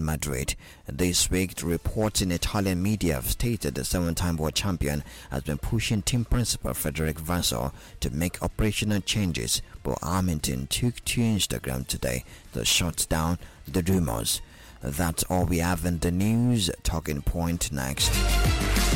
in Madrid. This week, reports in Italian media have stated the 7-time world champion has been pushing team principal Frederic Vasseur to make operational changes, but Hamilton took to Instagram today to shut down the rumors. That's all we have in the news. Talking point next.